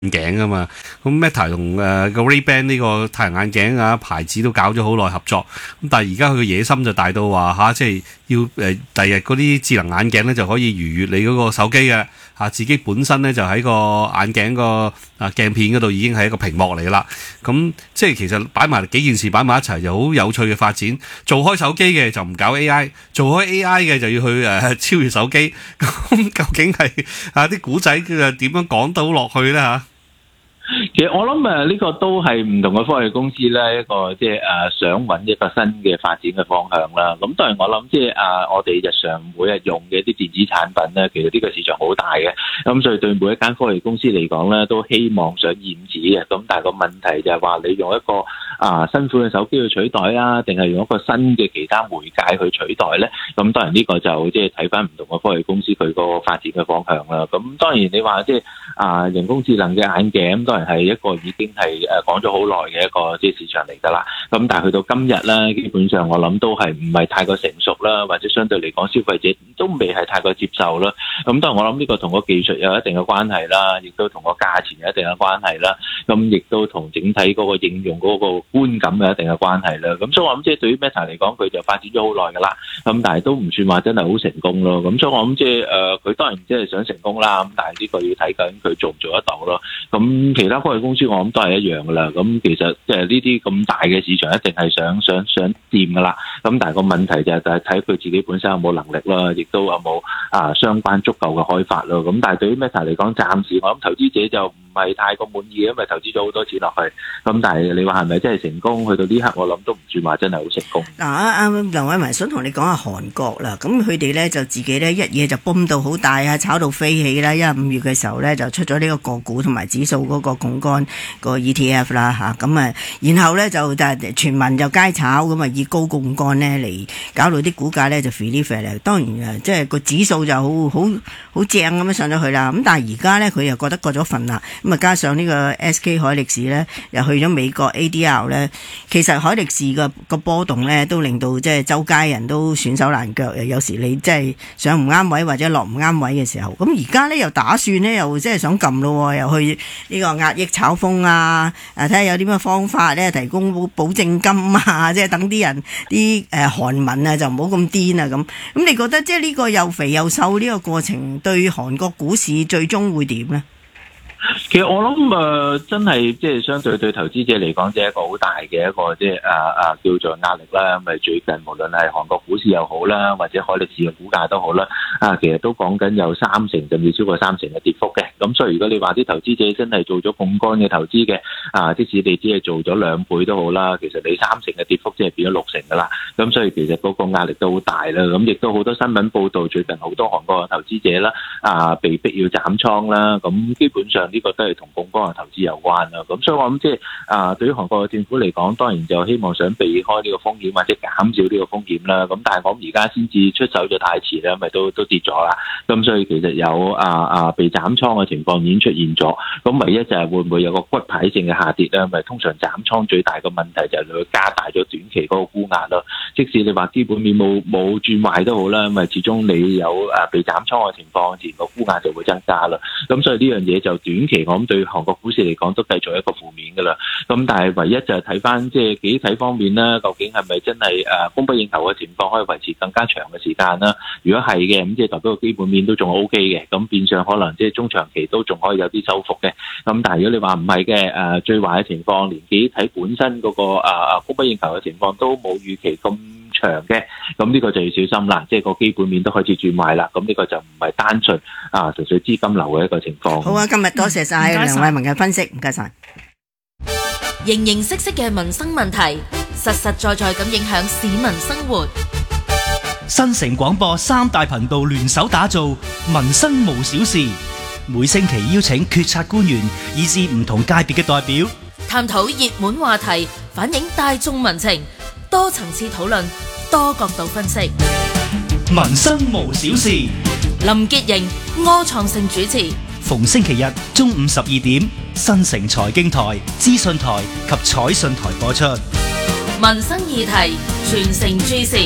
鏡啊嘛，咁 Meta 同個 Ray-Ban 呢個太陽眼鏡啊牌子都搞咗好耐合作，咁但係而家佢嘅野心就大到話即係要第日嗰啲智能眼鏡咧就可以逾越你嗰個手機嘅自己本身咧就喺個眼鏡個鏡片嗰度已經係一個屏幕嚟啦。咁即係其實擺埋幾件事擺埋一齊就好有趣嘅發展。做開手機嘅就唔搞 AI， 做開 AI 嘅就要去超越手機。咁究竟係啲古仔點樣講到落去咧嚇？ 其實我諗呢個都係唔同嘅科技公司咧一個即係想揾一個新嘅發展嘅方向啦。咁當然我諗即係我哋日常每日用嘅一啲電子產品咧，其實呢個市場好大嘅。咁所以對每一間科技公司嚟講咧，都希望想染指嘅。咁但係個問題就係話你用一個新款嘅手機去取代啊，定係用一個新嘅其他媒介去取代咧？咁當然呢個就即係睇翻唔同嘅科技公司佢個發展嘅方向啦。咁當然你話即係人工智能嘅眼鏡，當然係一個已經係講咗好耐嘅一個即係市場嚟㗎啦。咁但係去到今日咧，基本上我諗都係唔係太過成熟啦，或者相對嚟講消費者都未係太過接受啦。咁當然我諗呢個同個技術有一定嘅關係啦，亦都同個價錢有一定嘅關係啦。咁亦都同整體嗰個應用嗰個觀感有一定嘅關係啦。咁所以我諗即係對於 Meta 嚟講，佢就發展咗好耐㗎啦。咁但係都唔算話真係好成功咯。咁所以我諗即係佢當然即係想成功啦。咁但係呢個要睇緊佢做唔做得到咯。咁其他科技公司我諗都係一樣㗎啦。咁其實即係呢啲咁大嘅市場一定係想掂㗎啦。咁但係個問題就係睇佢自己本身有冇能力啦，亦都有冇相關足夠嘅開發咯。咁但係對於 Meta 嚟講，暫時我諗投資者就唔係太過滿意，因為投資咗好多錢落去。咁但係你話係咪真係成功？去到呢刻我諗都唔算話真係好成功。 嗱，梁偉文想同你講下韓國啦。咁佢哋咧就自己咧一嘢就崩到好大啊，炒到飛起啦。因為5月嘅時候咧就出咗呢個股同埋指數嗰個槓桿個 ETF 啦嚇。咁然後咧就全民就街炒，咁以高槓桿咧嚟搞到啲股價咧就 feel。當然即係個指數就好正咁樣上咗去啦。咁但係而家咧佢又覺得過咗份啦。咁加上呢個 SK 海力士咧又去咗美國 ADR 咧，其實海力士個波動咧都令到即係周街人都損手爛腳。有時你即係上唔啱位或者落唔啱位嘅時候，咁而家咧又打算咧又即係想撳咯，又去呢個壓抑炒風啊！睇下有啲咩方法咧提供保證金啊，即係等啲人啲韓民啊就唔好咁癲啊咁。咁你覺得即係呢個又肥又瘦呢個過程對韓國股市最終會點咧？ 其實我諗真係即係相對對投資者嚟講，即係一個好大嘅一個即係叫做壓力啦。咁最近無論係韓國股市又好啦，或者海力士嘅股價都好啦，其實都講緊有3成甚至超過3成嘅跌幅嘅。咁所以如果你話啲投資者真係做咗槓桿嘅投資嘅，即使你只係做咗2倍都好啦，其實你3成嘅跌幅即係變咗6成噶啦。咁所以其實嗰個壓力都好大啦。咁亦都好多新聞報道，最近好多韓國嘅投資者啦，被逼要斬倉啦。咁基本上呢個都係同槓桿嘅投資有關啦。咁所以我諗即係對於韓國嘅政府嚟講，當然就希望想避開呢個風險或者減少呢個風險啦。咁但係我諗而家先至出手就太遲啦，咪都跌咗啦。咁所以其實有被斬倉嘅情況已經出現咗。咁唯一就係會唔會有個骨牌性嘅下跌咧？咪通常斬倉最大嘅問題就係佢加大咗短期嗰個沽壓咯。即使你話基本面冇轉壞都好啦，咪始終你有被斬倉嘅情況，自然個沽壓就會增加啦。咁所以呢樣嘢就短期我諗對韓國股市嚟講都繼續一個負面噶啦。咁但係唯一就係睇翻即係幾體方面啦，究竟係咪真係供不應求嘅情況可以維持更加長嘅時間啦？如果係嘅，咁即係代表個基本面都仲 OK 嘅，咁變相可能即係中長期都仲可以有啲收復嘅。咁但係如果你話唔係嘅，最壞嘅情況，連幾體本身嗰個供不應求嘅情況都冇預期咁長嘅，咁呢個就要小心啦。即係個基本面都開始轉壞啦，咁呢個就唔係單純純粹資金流嘅一個情況。 好啊，今日多謝晒梁偉文嘅分析，唔該晒。 形形色色嘅民生問題，實實在在咁影響市民生活。 新城廣播3大頻道聯手打造民生無小事，每星期邀請決策官員以至唔同界別嘅代表， 探討熱門話題，反映大眾民情，多層次討論，多角度分析。 民生無小事， 林潔瑩、柯創盛主持， 逢星期日中午12點，新城財經台、資訊台及彩訊台播出。 民生議題，全城注視。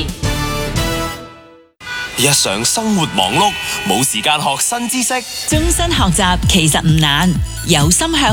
日常生活忙碌，冇時間學新知識。 終身學習其實唔難，有心向